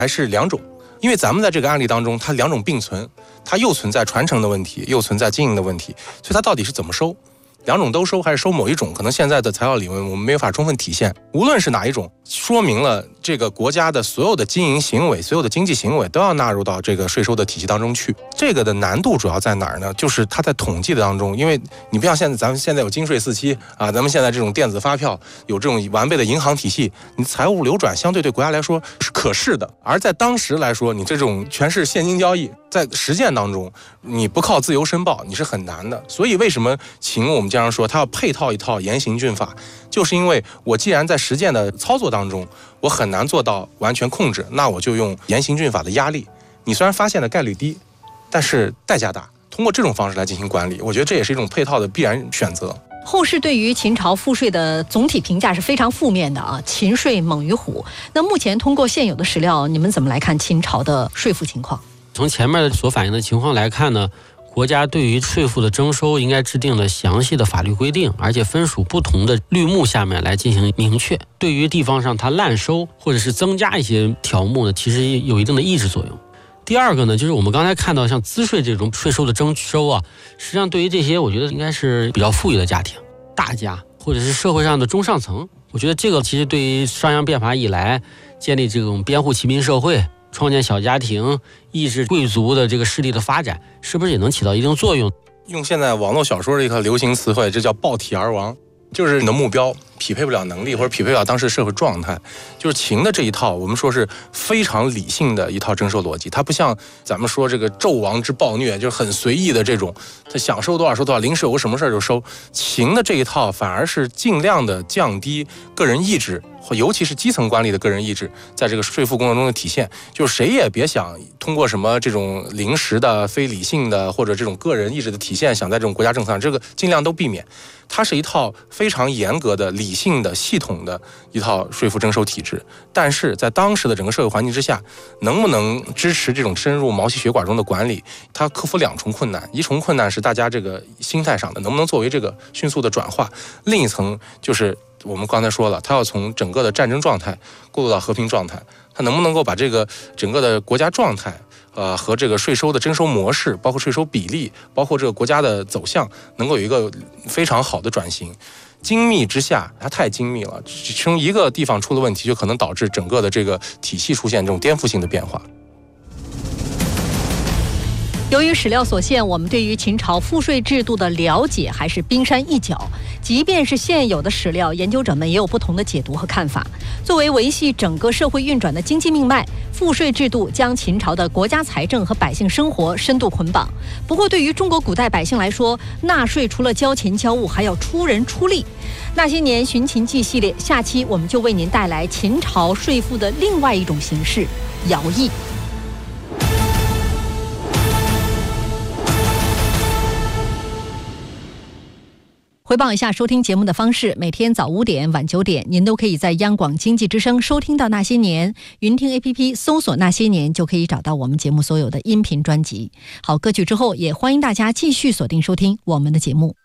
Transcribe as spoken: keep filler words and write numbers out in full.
还是两种？因为咱们在这个案例当中，它两种并存，它又存在传承的问题，又存在经营的问题，所以它到底是怎么收？两种都收还是收某一种？可能现在的材料理论我们没法充分体现。无论是哪一种，说明了这个国家的所有的经营行为、所有的经济行为都要纳入到这个税收的体系当中去。这个的难度主要在哪儿呢？就是它在统计的当中，因为你不像现在，咱们现在有金税四期啊，咱们现在这种电子发票，有这种完备的银行体系，你财务流转相对对国家来说是可视的。而在当时来说，你这种全是现金交易，在实践当中，你不靠自由申报，你是很难的。所以为什么请我们经常说，它要配套一套严刑峻法，就是因为我既然在实践的操作当中，我很难做到完全控制，那我就用严刑峻法的压力。你虽然发现的概率低，但是代价大。通过这种方式来进行管理，我觉得这也是一种配套的必然选择。 后世对于秦朝赋税的总体评价是非常负面的啊，秦税猛于虎。那目前通过现有的史料，你们怎么来看秦朝的税负情况？ 从前面所反映的情况来看呢，国家对于税负的征收应该制定了详细的法律规定，而且分属不同的律目下面来进行明确。对于地方上它滥收或者是增加一些条目呢，其实有一定的抑制作用。第二个呢，就是我们刚才看到像资税这种税收的征收啊，实际上对于这些我觉得应该是比较富裕的家庭、大家或者是社会上的中上层，我觉得这个其实对于商鞅变法以来建立这种边户齐民社会、创建小家庭、抑制贵族的这个势力的发展，是不是也能起到一定作用？ 用现在网络小说的一个流行词汇，这叫暴体而亡，就是你的目标匹配不了能力，或者匹配不了当时社会状态。就是秦的这一套，我们说是非常理性的一套征收逻辑，它不像咱们说这个纣王之暴虐，就是很随意的这种，他想收多少收多少，临时有个什么事就收。秦的这一套反而是尽量的降低个人意志，尤其是基层官吏的个人意志在这个税负工作中的体现，就是谁也别想通过什么这种临时的、非理性的或者这种个人意志的体现，想在这种国家政策上，这个尽量都避免。它是一套非常严格的、理性的、系统的一套税负征收体制，但是在当时的整个社会环境之下，能不能支持这种深入毛细血管中的管理，它克服两重困难。一重困难是大家这个心态上的，能不能作为这个迅速的转化；另一层就是我们刚才说了，它要从整个的战争状态过渡到和平状态，它能不能够把这个整个的国家状态呃，和这个税收的征收模式，包括税收比例，包括这个国家的走向，能够有一个非常好的转型。精密之下，它太精密了，其中一个地方出了问题，就可能导致整个的这个体系出现这种颠覆性的变化。 由于史料所限，我们对于秦朝赋税制度的了解还是冰山一角。即便是现有的史料，研究者们也有不同的解读和看法。作为维系整个社会运转的经济命脉，赋税制度将秦朝的国家财政和百姓生活深度捆绑。不过，对于中国古代百姓来说，纳税除了交钱交物，还要出人出力。那些年寻秦记系列，下期我们就为您带来秦朝税负的另外一种形式——徭役。回报一下收听节目的方式，每天早五点、晚九点，您都可以在央广经济之声收听到那些年。云听 A P P 搜索那些年，就可以找到我们节目所有的音频专辑。好，歌曲之后，也欢迎大家继续锁定收听我们的节目。